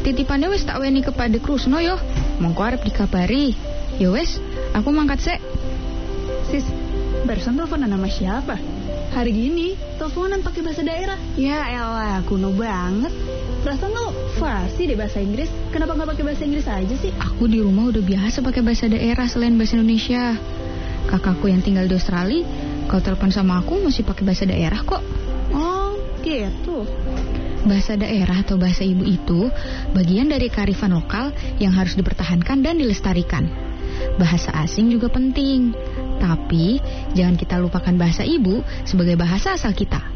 Titipannya wis tak weni kepada Krusno yo. Mongko arep dikabari. Yo wes, aku mangkat sek. Sis, barusan teleponan sama siapa? Hari gini teleponan pakai bahasa daerah. Ya elah, kuno banget. Perasaan lo fasih deh bahasa Inggris. Kenapa nggak pakai bahasa Inggris aja sih? Aku di rumah udah biasa pakai bahasa daerah selain bahasa Indonesia. Kakakku yang tinggal di Australia, kalau telepon sama aku masih pakai bahasa daerah kok. Oh, gitu. Bahasa daerah atau bahasa ibu itu bagian dari kearifan lokal yang harus dipertahankan dan dilestarikan. Bahasa asing juga penting, tapi jangan kita lupakan bahasa ibu sebagai bahasa asal kita.